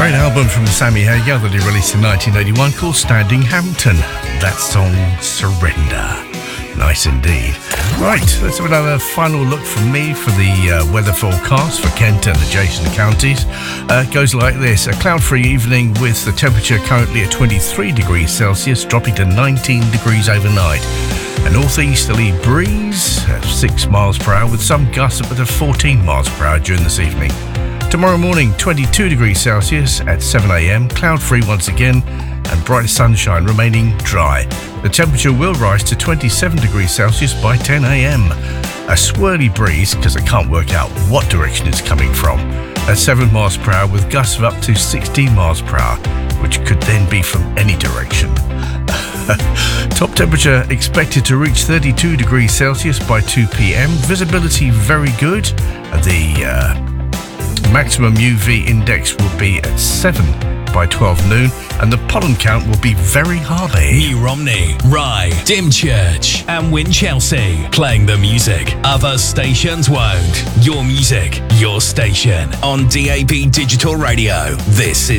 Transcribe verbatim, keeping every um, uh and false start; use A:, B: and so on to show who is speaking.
A: Great album from Sammy Hagar that he released in nineteen eighty-one called Standing Hampton. That song, Surrender. Nice indeed. Right, let's have another final look from me for the uh, weather forecast for Kent and adjacent counties. Uh, it goes like this. A cloud-free evening with the temperature currently at twenty-three degrees Celsius, dropping to nineteen degrees overnight. A northeasterly breeze at six miles per hour with some gusts up to fourteen miles per hour during this evening. Tomorrow morning, twenty-two degrees Celsius at seven a.m, cloud-free once again, and bright sunshine remaining dry. The temperature will rise to twenty-seven degrees Celsius by ten a.m. A swirly breeze, because I can't work out what direction it's coming from, at seven miles per hour with gusts of up to sixteen miles per hour, which could then be from any direction. Top temperature expected to reach thirty-two degrees Celsius by two p.m. Visibility very good. The uh, maximum U V index will be at seven by twelve noon, and the pollen count will be very high.
B: New Romney, Rye, Dymchurch and Winchelsea, playing the music other stations won't. Your music, your station, on D A B Digital Radio. This is